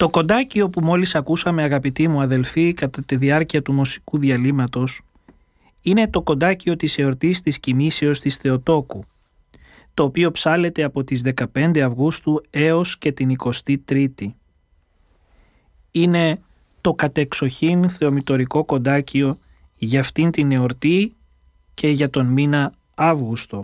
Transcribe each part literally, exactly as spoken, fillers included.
Το κοντάκιο που μόλις ακούσαμε, αγαπητοί μου αδελφοί, κατά τη διάρκεια του μουσικού διαλύματος, είναι το κοντάκιο της εορτής της Κοιμήσεως της Θεοτόκου, το οποίο ψάλεται από τις δεκαπέντε Αυγούστου έως και την εικοστή τρίτη. Είναι το κατεξοχήν θεομητορικό κοντάκιο για αυτήν την εορτή και για τον μήνα Αύγουστο.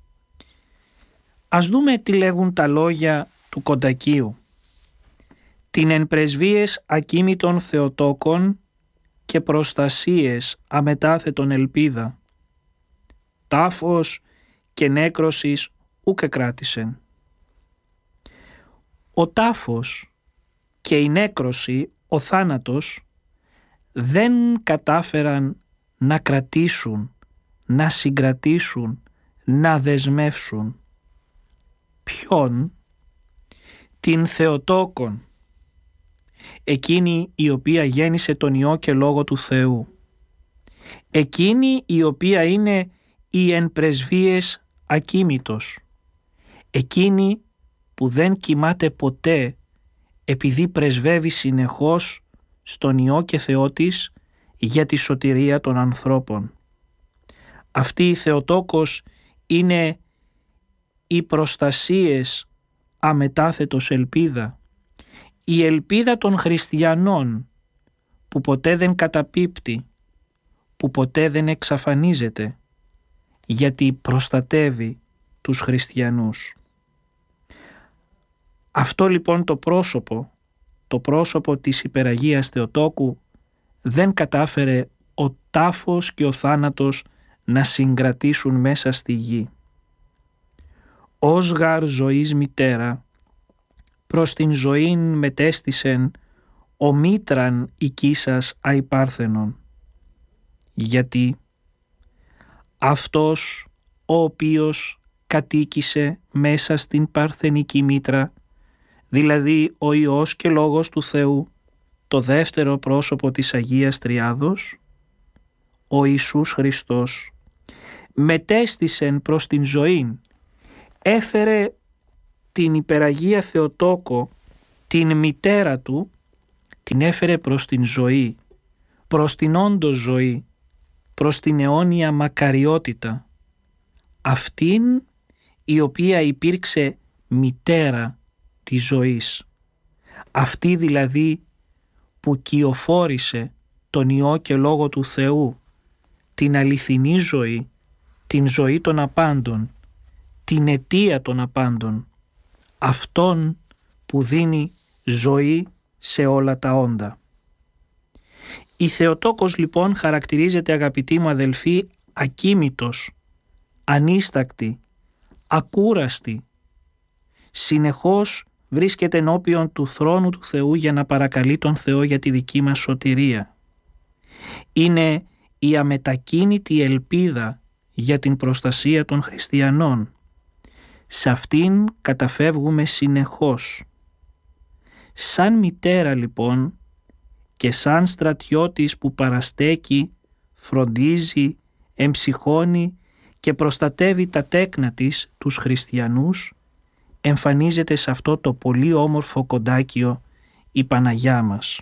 Ας δούμε τι λέγουν τα λόγια του κοντακίου. «Την εν πρεσβείες ακίμητων Θεοτόκων και προστασίες αμετάθετον ελπίδα. Τάφος και νέκρωσης ουκ εκράτησεν». Ο τάφος και η νέκρωση, ο θάνατος, δεν κατάφεραν να κρατήσουν, να συγκρατήσουν, να δεσμεύσουν. Ποιον? Την Θεοτόκον, εκείνη η οποία γέννησε τον Υιό και Λόγο του Θεού, εκείνη η οποία είναι η εν πρεσβείες ακίμητος, εκείνη που δεν κοιμάται ποτέ επειδή πρεσβεύει συνεχώς στον Υιό και Θεό της για τη σωτηρία των ανθρώπων. Αυτή η Θεοτόκος είναι οι προστασίες αμετάθετος ελπίδα, η ελπίδα των χριστιανών που ποτέ δεν καταπίπτει, που ποτέ δεν εξαφανίζεται, γιατί προστατεύει τους χριστιανούς. Αυτό λοιπόν το πρόσωπο, το πρόσωπο της υπεραγίας Θεοτόκου, δεν κατάφερε ο τάφος και ο θάνατος να συγκρατήσουν μέσα στη γη. «Ως γαρ ζωής μητέρα, προς την ζωήν μετέστησεν ο μήτραν οικίσας αϊπάρθενον». Γιατί αυτός ο οποίος κατοίκησε μέσα στην παρθενική μήτρα, δηλαδή ο Υιός και Λόγος του Θεού, το δεύτερο πρόσωπο της Αγίας Τριάδος, ο Ιησούς Χριστός, μετέστησεν προς την ζωήν, έφερε την υπεραγία Θεοτόκο, την μητέρα του, την έφερε προς την ζωή, προς την όντως ζωή, προς την αιώνια μακαριότητα, αυτήν η οποία υπήρξε μητέρα της ζωής, αυτή δηλαδή που κυοφόρησε τον Υιό και Λόγο του Θεού, την αληθινή ζωή, την ζωή των απάντων, την αιτία των απάντων, αυτόν που δίνει ζωή σε όλα τα όντα. Η Θεοτόκος λοιπόν χαρακτηρίζεται, αγαπητοί μου αδελφοί, ακίμητος, ανίστακτη, ακούραστη, συνεχώς βρίσκεται ενώπιον του θρόνου του Θεού για να παρακαλεί τον Θεό για τη δική μας σωτηρία. Είναι η αμετακίνητη ελπίδα για την προστασία των χριστιανών. Σε αυτήν καταφεύγουμε συνεχώς. Σαν μητέρα λοιπόν και σαν στρατιώτης που παραστέκει, φροντίζει, εμψυχώνει και προστατεύει τα τέκνα της, τους χριστιανούς, εμφανίζεται σε αυτό το πολύ όμορφο κοντάκιο η Παναγιά μας.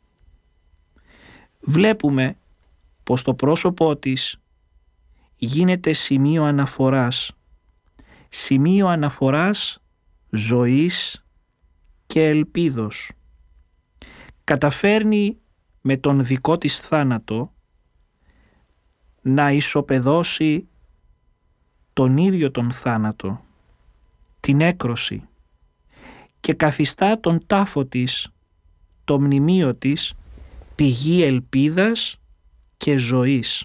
Βλέπουμε πως το πρόσωπό της γίνεται σημείο αναφοράς, σημείο αναφοράς ζωής και ελπίδος. Καταφέρνει με τον δικό της θάνατο να ισοπεδώσει τον ίδιο τον θάνατο, την έκρωση, και καθιστά τον τάφο της, το μνημείο της, πηγή ελπίδας και ζωής.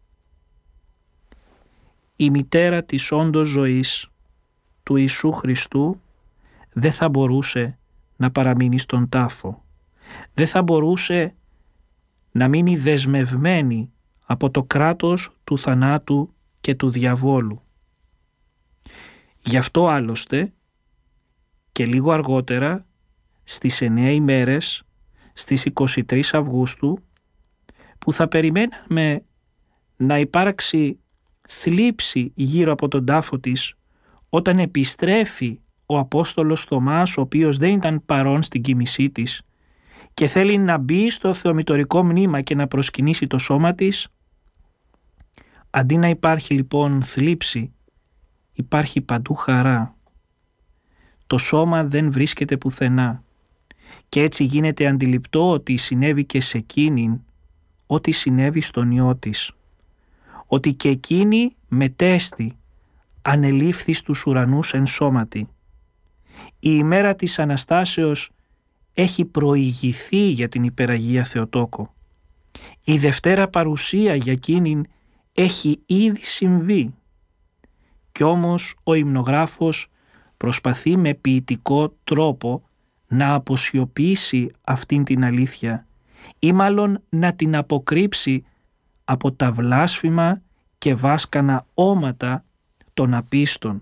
Η μητέρα της όντως ζωής του Ιησού Χριστού δεν θα μπορούσε να παραμείνει στον τάφο. Δεν θα μπορούσε να μείνει δεσμευμένη από το κράτος του θανάτου και του διαβόλου. Γι' αυτό άλλωστε και λίγο αργότερα, στις εννέα ημέρες, στις εικοστή τρίτη Αυγούστου, που θα περιμέναμε να υπάρξει θλίψη γύρω από τον τάφο της, όταν επιστρέφει ο Απόστολος Θωμάς, ο οποίος δεν ήταν παρόν στην κοιμησή της, και θέλει να μπει στο θεομητορικό μνήμα και να προσκυνήσει το σώμα της, αντί να υπάρχει λοιπόν θλίψη, υπάρχει παντού χαρά. Το σώμα δεν βρίσκεται πουθενά και έτσι γίνεται αντιληπτό ότι συνέβη και σε εκείνην ό,τι συνέβη στον Υιό της, ότι και εκείνη μετέστη, ανελήφθη στους ουρανούς εν σώματι. Η ημέρα της Αναστάσεως έχει προηγηθεί για την υπεραγία Θεοτόκο. Η Δευτέρα παρουσία για εκείνην έχει ήδη συμβεί. Κι όμως ο υμνογράφος προσπαθεί με ποιητικό τρόπο να αποσιωπήσει αυτήν την αλήθεια ή μάλλον να την αποκρύψει από τα βλάσφημα και βάσκανα όματα των απίστων.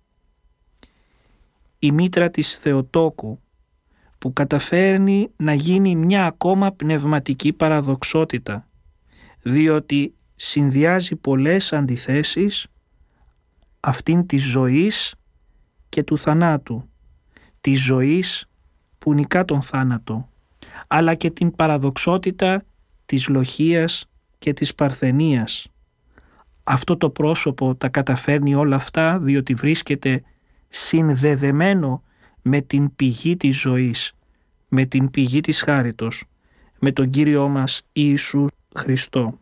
Η μήτρα της Θεοτόκου που καταφέρνει να γίνει μια ακόμα πνευματική παραδοξότητα, διότι συνδυάζει πολλές αντιθέσεις αυτήν της ζωής και του θανάτου, της ζωής που νικά τον θάνατο, αλλά και την παραδοξότητα της λοχείας και της παρθενίας. Αυτό το πρόσωπο τα καταφέρνει όλα αυτά διότι βρίσκεται συνδεδεμένο με την πηγή της ζωής, με την πηγή της χάριτος, με τον Κύριό μας Ιησού Χριστό.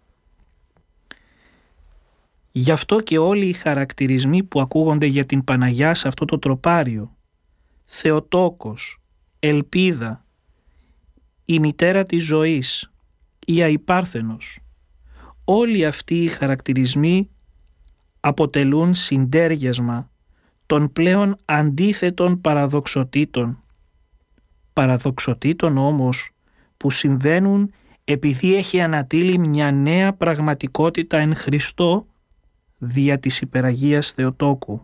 Γι' αυτό και όλοι οι χαρακτηρισμοί που ακούγονται για την Παναγιά σε αυτό το τροπάριο, Θεοτόκος, Ελπίδα, η μητέρα της ζωής, η αϊπάρθενος, όλοι αυτοί οι χαρακτηρισμοί αποτελούν συντέριασμα των πλέον αντίθετων παραδοξοτήτων. Παραδοξοτήτων όμως που συμβαίνουν επειδή έχει ανατείλει μια νέα πραγματικότητα εν Χριστώ δια της υπεραγίας Θεοτόκου.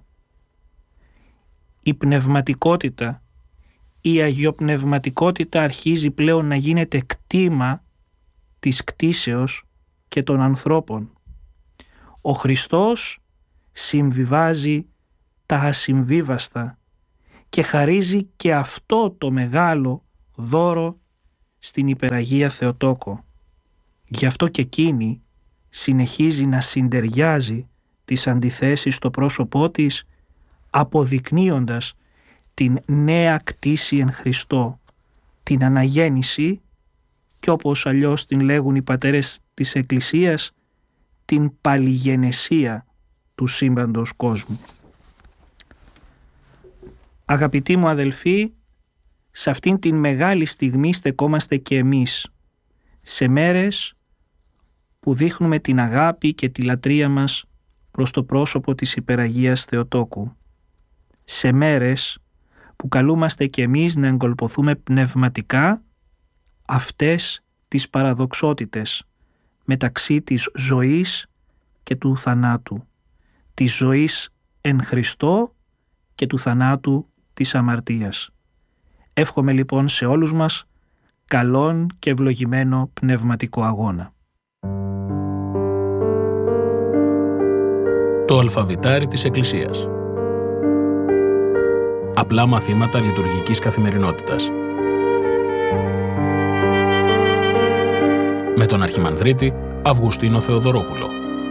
Η πνευματικότητα, η αγιοπνευματικότητα αρχίζει πλέον να γίνεται κτήμα της κτήσεως και των ανθρώπων. Ο Χριστός συμβιβάζει τα ασυμβίβαστα και χαρίζει και αυτό το μεγάλο δώρο στην υπεραγία Θεοτόκο. Γι' αυτό και εκείνη συνεχίζει να συντεριάζει τις αντιθέσεις στο πρόσωπό της, αποδεικνύοντας την νέα κτήση εν Χριστώ, την αναγέννηση και όπως αλλιώς την λέγουν οι πατέρες της Εκκλησίας, την παλιγενεσία του σύμπαντος κόσμου. Αγαπητοί μου αδελφοί, σε αυτήν την μεγάλη στιγμή στεκόμαστε και εμείς, σε μέρες που δείχνουμε την αγάπη και τη λατρεία μας προς το πρόσωπο της υπεραγίας Θεοτόκου. Σε μέρες που καλούμαστε και εμείς να εγκολποθούμε πνευματικά αυτές τις παραδοξότητες μεταξύ της ζωής και του θανάτου, της ζωής εν Χριστώ και του θανάτου της αμαρτίας. Εύχομαι λοιπόν σε όλους μας καλόν και ευλογημένο πνευματικό αγώνα. Το αλφαβητάρι της Εκκλησίας. Απλά μαθήματα λειτουργικής καθημερινότητας. Με τον Αρχιμανδρίτη Αυγουστίνο Θεοδωρόπουλο.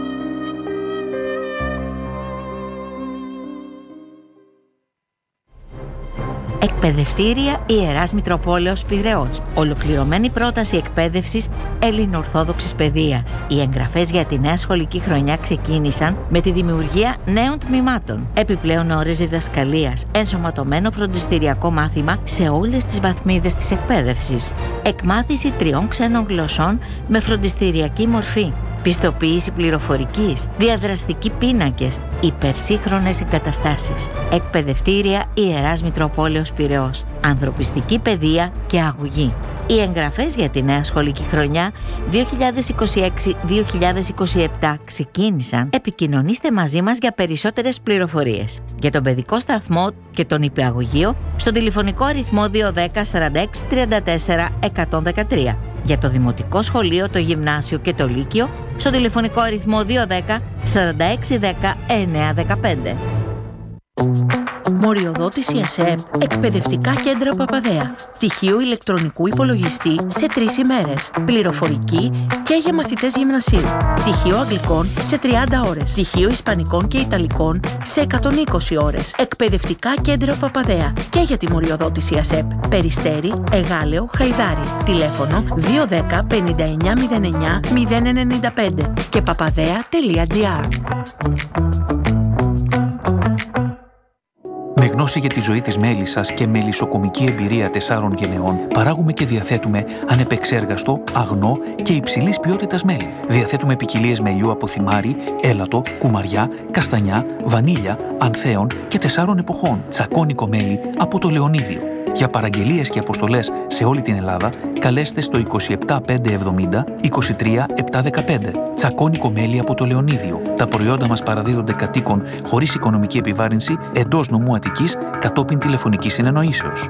Εκπαιδευτήρια Ιεράς Μητροπόλεως Πειραιώς. Ολοκληρωμένη πρόταση εκπαίδευσης ελληνοορθόδοξης παιδείας. Οι εγγραφές για τη νέα σχολική χρονιά ξεκίνησαν με τη δημιουργία νέων τμήματων. Επιπλέον ώρες διδασκαλίας, ενσωματωμένο φροντιστηριακό μάθημα σε όλες τις βαθμίδες της εκπαίδευσης. Εκμάθηση τριών ξένων γλωσσών με φροντιστηριακή μορφή. Πιστοποίηση πληροφορικής, διαδραστικοί πίνακες, υπερσύγχρονες εγκαταστάσεις. Εκπαιδευτήρια Ιεράς Μητροπόλεως Πειραιώς. Ανθρωπιστική παιδεία και αγωγή. Οι εγγραφές για τη νέα σχολική χρονιά δύο χιλιάδες είκοσι έξι δύο χιλιάδες είκοσι επτά ξεκίνησαν. Επικοινωνήστε μαζί μας για περισσότερες πληροφορίες. Για τον παιδικό σταθμό και τον υπηαγωγείο στο τηλεφωνικό αριθμό δύο ένα μηδέν σαράντα έξι τριάντα τέσσερα εκατόν δεκατρία. Για το δημοτικό σχολείο, το γυμνάσιο και το λύκειο στο τηλεφωνικό αριθμό δύο ένα μηδέν σαράντα έξι δέκα εννιακόσια δεκαπέντε. Μοριοδότηση ΑΣΕΠ. Εκπαιδευτικά κέντρα Παπαδέα. Πτυχίο ηλεκτρονικού υπολογιστή σε τρεις ημέρες. Πληροφορική και για μαθητές γυμνασίου. Πτυχίο αγγλικών σε τριάντα ώρες. Πτυχίο ισπανικών και ιταλικών σε εκατόν είκοσι ώρες. Εκπαιδευτικά κέντρα Παπαδέα. Και για τη μοριοδότηση ΑΣΕΠ. Περιστέρι, Εγάλεο, Χαϊδάρι. Τηλέφωνο δύο ένα μηδέν πέντε εννιά μηδέν εννιά μηδέν εννιά πέντε και παπαδέα τελεία τζι άρ. Με γνώση για τη ζωή της μέλισσας και μελισσοκομική εμπειρία τεσσάρων γενεών, παράγουμε και διαθέτουμε ανεπεξέργαστο, αγνό και υψηλής ποιότητας μέλι. Διαθέτουμε ποικιλίες μελιού από θυμάρι, έλατο, κουμαριά, καστανιά, βανίλια, ανθέων και τεσσάρων εποχών. Τσακώνικο μέλι από το Λεωνίδιο. Για παραγγελίες και αποστολές σε όλη την Ελλάδα, καλέστε στο είκοσι επτά πεντακόσια εβδομήντα είκοσι τρία επτακόσια δεκαπέντε. Τσακώνικο μέλι από το Λεωνίδιο. Τα προϊόντα μας παραδίδονται κατοίκων χωρίς οικονομική επιβάρυνση εντός νομού Αττικής κατόπιν τηλεφωνικής συνεννοήσεως.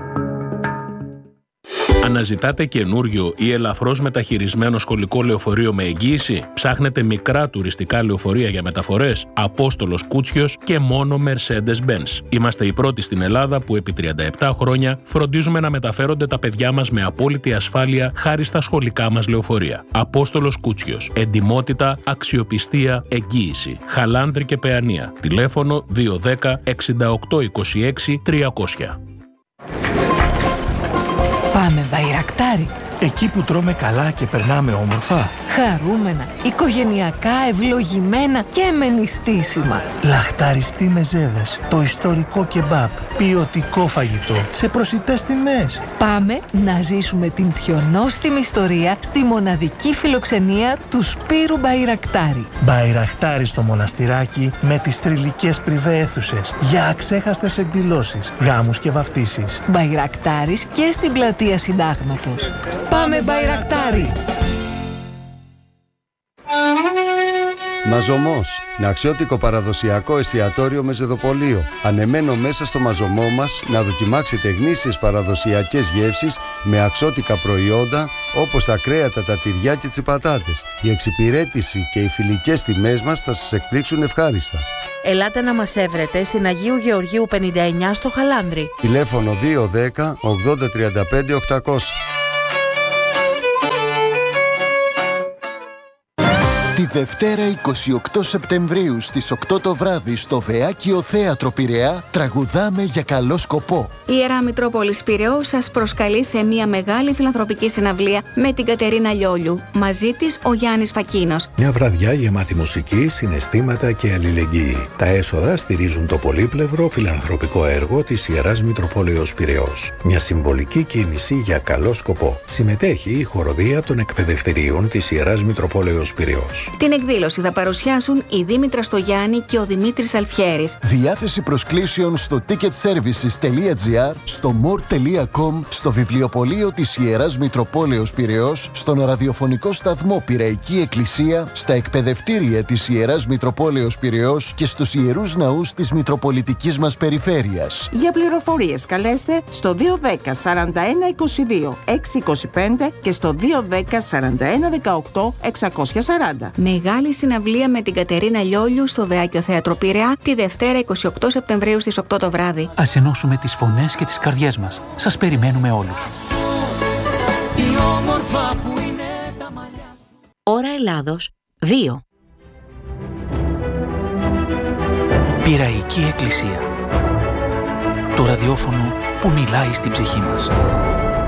Αναζητάτε καινούριο ή ελαφρώς μεταχειρισμένο σχολικό λεωφορείο με εγγύηση? Ψάχνετε μικρά τουριστικά λεωφορεία για μεταφορές? Απόστολος Κούτσιος και μόνο Mercedes-Benz. Είμαστε οι πρώτοι στην Ελλάδα που επί τριάντα επτά χρόνια φροντίζουμε να μεταφέρονται τα παιδιά μας με απόλυτη ασφάλεια χάρη στα σχολικά μας λεωφορεία. Απόστολος Κούτσιος. Εντιμότητα, αξιοπιστία, εγγύηση. Χαλάνδρη και Παιανία. Τηλέφωνο δύο ένα μηδέν εξήντα οκτώ είκοσι έξι τριακόσια. Πάμε Μπαϊρακτάρι. Εκεί που τρώμε καλά και περνάμε όμορφα. Χαρούμενα, οικογενειακά, ευλογημένα και με νηστίσιμα. Λαχταριστή μεζέδες, το ιστορικό κεμπάπ, ποιοτικό φαγητό, σε προσιτές τιμές. Πάμε να ζήσουμε την πιο νόστιμη ιστορία στη μοναδική φιλοξενία του Σπύρου Μπαϊρακτάρι. Μπαϊρακτάρι στο μοναστηράκι με τις θρυλικές πριβέ αίθουσες για αξέχαστες εκδηλώσεις, γάμους και βαφτίσεις. Μπαϊρακτάρις και στην πλατεία Συντάγματος. Πάμε Μπαϊρακτάρι! Μαζωμός, αξιότικο παραδοσιακό εστιατόριο με ζεδοπολείο. Ανεμένο μέσα στο μαζωμό μας να δοκιμάξετε γνήσιες παραδοσιακές γεύσεις με αξιότικα προϊόντα όπως τα κρέατα, τα τυριά και τις πατάτες. Η εξυπηρέτηση και οι φιλικές τιμές μας θα σας εκπλήξουν ευχάριστα. Ελάτε να μας έβρετε στην Αγίου Γεωργίου πενήντα εννιά στο Χαλάνδρι. Τηλέφωνο δύο ένα μηδέν ογδόντα τριάντα πέντε οκτακόσια. Τη Δευτέρα εικοστή ογδόη Σεπτεμβρίου στις οκτώ το βράδυ στο Βεάκιο Θέατρο Πειραιά τραγουδάμε για καλό σκοπό. Η Ιερά Μητρόπολης Πειραιώς σας προσκαλεί σε μια μεγάλη φιλανθρωπική συναυλία με την Κατερίνα Λιόλιου. Μαζί της ο Γιάννης Φακίνος. Μια βραδιά γεμάτη μουσική, συναισθήματα και αλληλεγγύη. Τα έσοδα στηρίζουν το πολύπλευρο φιλανθρωπικό έργο της Ιεράς Μητροπόλεως Πειραιώς. Μια συμβολική κίνηση για καλό σκοπό. Συμμετέχει η χοροδία των εκπαιδευτηρίων της Ιεράς Μητροπόλεως Πειραιώς. Την εκδήλωση θα παρουσιάσουν η Δήμητρα Στογιάννη και ο Δημήτρης Αλφιέρης. Διάθεση προσκλήσεων στο ticket services τελεία τζι άρ, στο more τελεία com, στο βιβλιοπωλείο της Ιεράς Μητροπόλεως Πειραιώς, στον ραδιοφωνικό σταθμό Πειραϊκή Εκκλησία, στα εκπαιδευτήρια της Ιεράς Μητροπόλεως Πειραιώς και στους ιερούς ναούς της Μητροπολιτικής μας περιφέρειας. Για πληροφορίες καλέστε στο δύο ένα μηδέν σαράντα ένα είκοσι δύο έξι είκοσι πέντε και στο δύο ένα μηδέν σαράντα ένα δεκαοκτώ εξακόσια σαράντα. Μεγάλη συναυλία με την Κατερίνα Λιόλιου στο Βεάκιο Θέατρο Πειραιά τη Δευτέρα εικοστή ογδόη Σεπτεμβρίου στις οκτώ το βράδυ. Ας ενώσουμε τις φωνές και τις καρδιές μας. Σας περιμένουμε όλους. Ώρα Ελλάδος δύο. Πειραϊκή Εκκλησία. Το ραδιόφωνο που μιλάει στην ψυχή μας.